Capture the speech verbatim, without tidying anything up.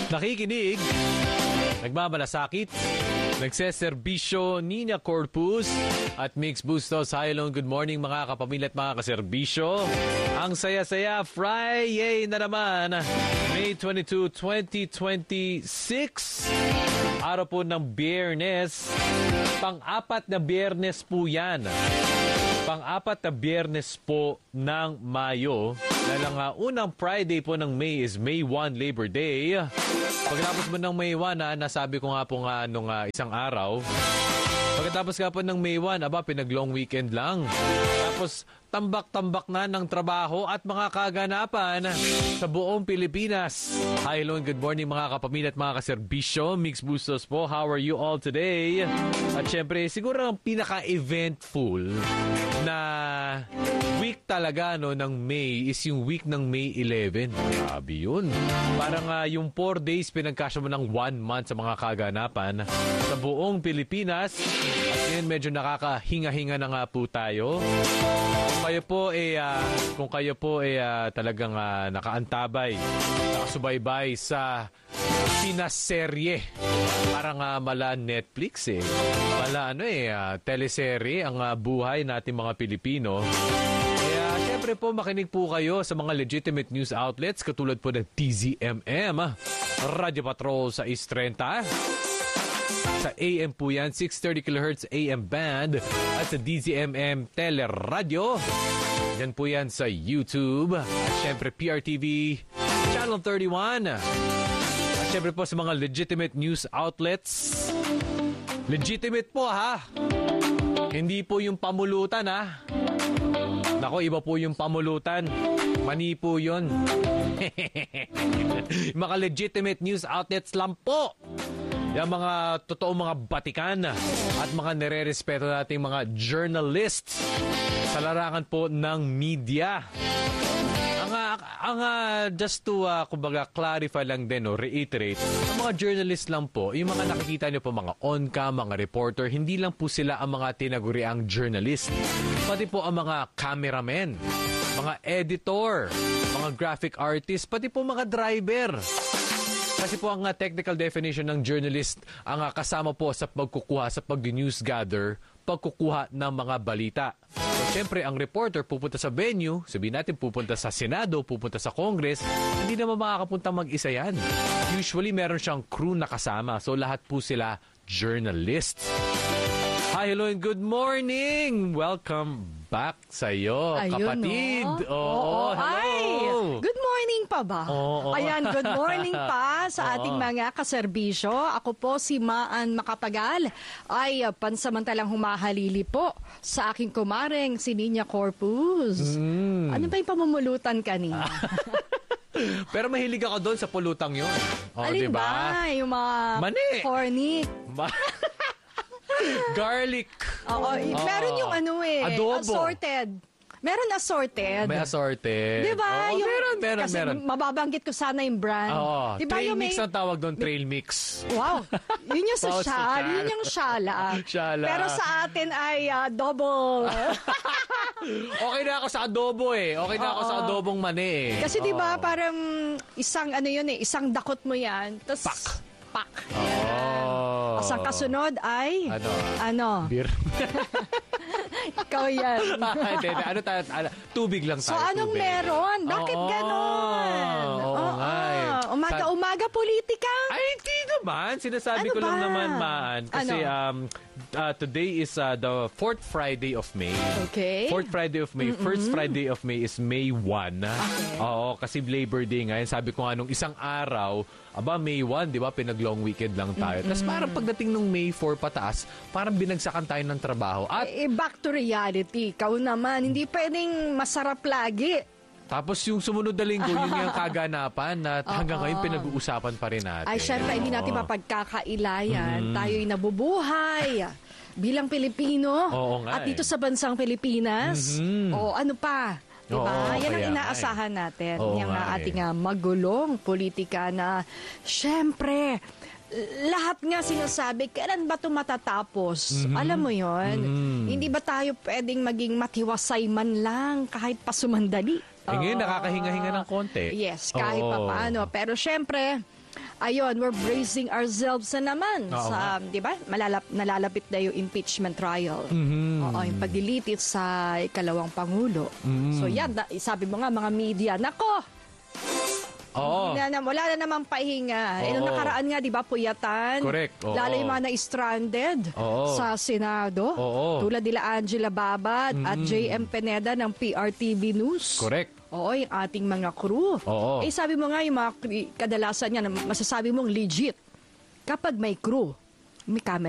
Nakikinig, nagmamalasakit, nagseserbisyo, Nina Corpus at Mix Bustos. Hi, hello, good morning mga kapamilya at mga kaserbisyo. Ang saya-saya, Friday na naman, May twenty-second, twenty twenty-six. Araw po ng Biyernes, pang-apat na Biyernes po yan. Pang-apat na Biyernes po ng Mayo. Dahil ang uh, unang Friday po ng May is May first, Labor Day. Pagkatapos mo ng May first, ah, nasabi ko nga po nga nung uh, isang araw. Pagkatapos nga po ng May first, aba, pinag-long weekend lang. Tapos tambak-tambak na ng trabaho at mga kaganapan sa buong Pilipinas. Hi, hello, and good morning mga kapamilya at mga kaserbisyo. Mix Bustos po. How are you all today? At syempre, siguro ang pinaka-eventful na week talaga no, ng May is yung week ng May eleventh. Grabe yun. Parang uh, yung four days pinagkasya mo ng one month sa mga kaganapan sa buong Pilipinas. At ngayon medyo nakakahinga-hinga na nga po tayo. Kung kayo po eh, uh, kung kayo po eh, uh, talagang uh, nakaantabay, nakasubaybay sa sinaserye. Parang uh, mala Netflix eh. Mala ano eh, uh, teleserye ang uh, buhay natin mga Pilipino. Kaya syempre po makinig po kayo sa mga legitimate news outlets katulad po ng T Z M M, Radio Patrol sa East thirty. Sa A M po yan, six thirty kilohertz A M band at sa D Z M M Teleradio. Yan po yan sa YouTube. At syempre P R T V, Channel thirty-one. At syempre po sa mga legitimate news outlets. Legitimate po ha. Hindi po yung pamulutan ha. Nako, iba po yung pamulutan. Mani po yun. Mga legitimate news outlets lang po. Yung mga totoong mga batikan at mga nire-respeto nating mga journalists sa larangan po ng media. Ang, ang uh, just to uh, kumbaga clarify lang din o reiterate, ang mga journalists lang po, yung mga nakikita nyo po mga on-cam, mga reporter, hindi lang po sila ang mga tinaguriang journalist. Pati po ang mga cameramen, mga editor, mga graphic artist, pati po mga driver. Kasi po ang uh, technical definition ng journalist ang uh, kasama po sa pagkukuha, sa pag-news gather, pagkukuha ng mga balita. So, syempre, ang reporter pupunta sa venue, sabihin natin pupunta sa Senado, pupunta sa Congress, hindi naman makakapunta mag-isa yan. Usually, meron siyang crew na kasama. So, lahat po sila journalists. Hi, hello, and good morning! Welcome back sa'yo, ayun, kapatid. No? Oo, Oo, hello. ay, good morning pa ba? Oo. Ayan, good morning pa sa ating mga kaserbisyo. Ako po si Maan Macapagal ay uh, pansamantalang humahalili po sa aking kumareng si Nina Corpus. Mm. Ano ba yung pamumulutan kanina? Pero mahilig ako doon sa pulutang yun. Oh, alin diba? ba? Yung mga Mani. corny. Garlic. Oo, oh, meron yung ano eh, adobo. Assorted. Meron assorted. May assorted. Diba? Oh, yung, meron, meron, kasi meron. mababanggit ko sana yung brand. Oo. Diba Trail yung mix may, ang tawag doon, trail mix. Wow. Yun yung sa Wow, shala. sa Yun yung shala. Shala. Pero sa atin ay uh, double. Okay na ako sa adobo eh. Okay na Oo. ako sa adobong mani eh. Kasi diba parang isang ano yun eh, isang dakot mo yan. Tapos, Pak. Pak. Oh. As ang kasunod ay, Ano? ano? Beer. Ikaw yan. Hindi, ano tayo? Ano, tubig lang So tayo. anong tubig. meron? Bakit Oo. ganon? Oo nga eh. Umaga-umaga politika? Ay, hindi naman. Sinasabi Ano ko lang ba? naman, Maan. Kasi Ano? um, uh, today is uh, the fourth Friday of May. Okay. Fourth Friday of May. Mm-mm. First Friday of May is May first. Okay. Oo, kasi Labor Day ngayon. Sabi ko nga nung isang araw, aba, May first, di ba? Pinag-long weekend lang tayo. Tapos parang pagdating nung May fourth pataas, parang binagsakan tayo ng trabaho. At Eh, back to reality. Ikaw naman, hindi pwedeng masarap lagi. tapos yung sumunod na linggo, yun yung kaganapan na hanggang ngayon pinag-uusapan pa rin natin. Ay, syempre, hindi natin Oo. mapagkakailayan. Tayo'y nabubuhay bilang Pilipino. Oo nga At dito eh. sa bansang Pilipinas. Mhm. O ano pa? Diba? Oo, Yan ang kaya inaasahan natin. Oo yung nga uh, ating eh. uh, magulong politika na syempre, lahat nga sinasabi, kailan ba ito matatapos? Mhm. Alam mo yon? Mhm. Hindi ba tayo pwedeng maging matiwasay man lang kahit pasumandali? Eh, ngayon, Oo. nakakahinga-hinga ng konti. Yes, kahit Oo. pa paano. Pero syempre, ayun, we're bracing ourselves na naman Oo sa, di ba, malalap, nalalapit na yung impeachment trial. Mhm. Oo, yung paglilitis sa ikalawang Pangulo. Mhm. So yan, da- sabi mo nga mga media, nako, Oo. Wala na, wala na namang pahinga. Eh, nung Oo. nakaraan nga, di ba, puyatan? Correct. Oo. Lalo yung mga na-stranded Oo. sa Senado. Oo. Tulad nila Angela Babad at J M Pineda ng P R T V News. Correct. Oo, yung ating mga crew. Oo. Eh, sabi mo nga, yung mga kadalasan yan, masasabi mong legit. Kapag may crew, may camera.